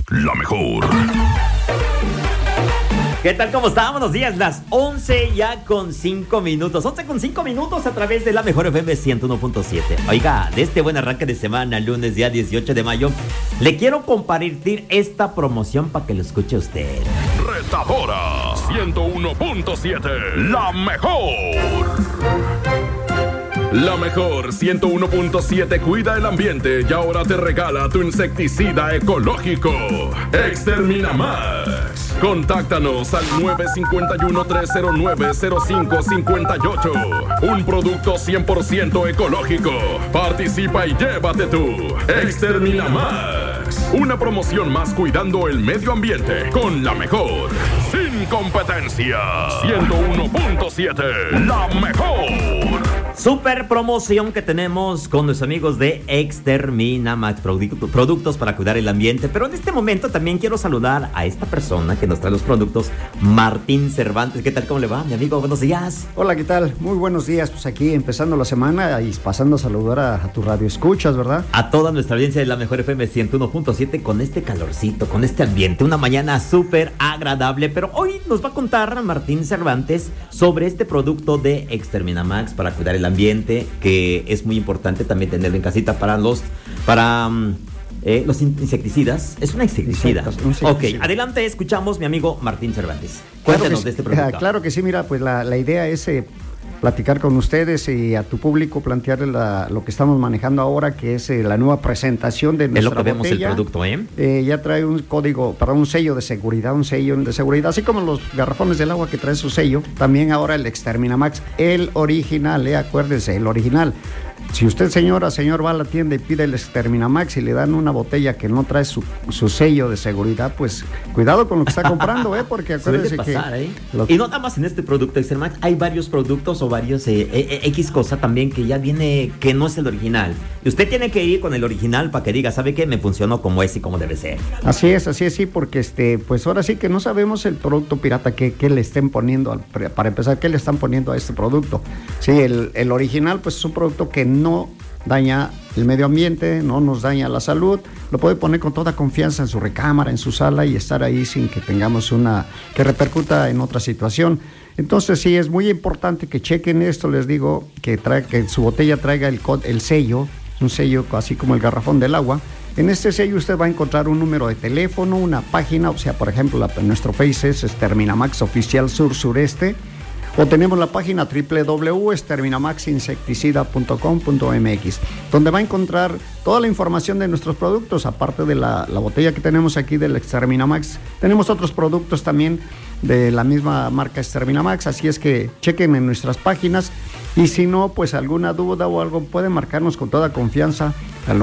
La mejor. ¿Qué tal? ¿Cómo está? Buenos días, las 11 ya con 5 minutos. 11 con 5 minutos a través de la mejor FM 101.7. Oiga, de este buen arranque de semana, lunes día 18 de mayo, le quiero compartir esta promoción para que lo escuche usted. Retadora 101.7. La mejor. La mejor 101.7 cuida el ambiente y ahora te regala tu insecticida ecológico. Exterminamax. Contáctanos al 951-309-0558. Un producto 100% ecológico. Participa y llévate tu Exterminamax. Una promoción más cuidando el medio ambiente con la mejor. Sin competencia. 101.7. La mejor. Super promoción que tenemos con los amigos de Exterminamax, productos para cuidar el ambiente. Pero en este momento también quiero saludar a esta persona que nos trae los productos, Martín Cervantes. ¿Qué tal? ¿Cómo le va, mi amigo? Buenos días. Hola, ¿qué tal? Muy buenos días. Pues aquí empezando la semana y pasando a saludar a tu radio escuchas, ¿verdad? A toda nuestra audiencia de la mejor FM 101.7 con este calorcito, con este ambiente. Una mañana súper agradable. Pero hoy nos va a contar Martín Cervantes sobre este producto de Exterminamax para cuidar el ambiente, que es muy importante también tenerlo en casita para los insecticidas. Es una insecticida. Ok, adelante, escuchamos mi amigo Martín Cervantes. Cuéntanos de este producto. Claro que sí, mira, pues la idea es platicar con ustedes y a tu público plantearle lo que estamos manejando ahora, que es la nueva presentación de nuestra botella. Es lo que vemos el producto, ya trae un código, para un sello de seguridad, así como los garrafones del agua que traen su sello, también ahora el Exterminamax, el original, acuérdense, el original. Si usted, señor, va a la tienda y pide el Exterminamax y le dan una botella que no trae su sello de seguridad, pues cuidado con lo que está comprando, porque acuérdese pasar, Y no nada más en este producto Exterminamax, hay varios productos o varios X cosa también que ya viene, que no es el original. Y usted tiene que ir con el original para que diga, ¿sabe qué? Me funcionó como es y como debe ser. Así es, sí, porque pues ahora sí que no sabemos el producto pirata que le estén poniendo, para empezar, qué le están poniendo a este producto. Sí, el original pues es un producto que no daña el medio ambiente, no nos daña la salud, lo puede poner con toda confianza en su recámara, en su sala y estar ahí sin que tengamos que repercuta en otra situación. Entonces sí, es muy importante que chequen esto, les digo, que su botella traiga el sello, un sello así como el garrafón del agua. En este sello usted va a encontrar un número de teléfono, una página, o sea, por ejemplo, nuestro Face es Exterminamax Oficial Sur Sureste, o tenemos la página www.exterminamaxinsecticida.com.mx, donde va a encontrar toda la información de nuestros productos. Aparte de la botella que tenemos aquí del Exterminamax, tenemos otros productos también de la misma marca Exterminamax, así es que chequen en nuestras páginas y si no, pues alguna duda o algo pueden marcarnos con toda confianza al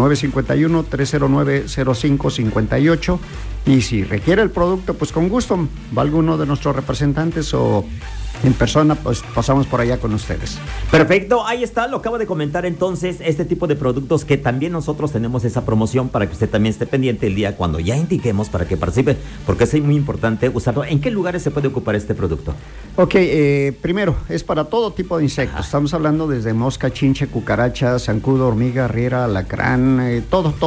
951-309-0558 y si requiere el producto, pues con gusto va alguno de nuestros representantes o en persona, pues pasamos por allá con ustedes. Perfecto, ahí está, lo acabo de comentar entonces, este tipo de productos que también nosotros tenemos esa promoción para que usted también esté pendiente el día cuando ya indiquemos para que participe, porque es muy importante usarlo. ¿En qué lugares se puede ocupar este producto? Ok, primero, es para todo tipo de insectos. Ajá. Estamos hablando desde mosca, chinche, cucaracha, zancudo, hormiga, riera, alacrán, todo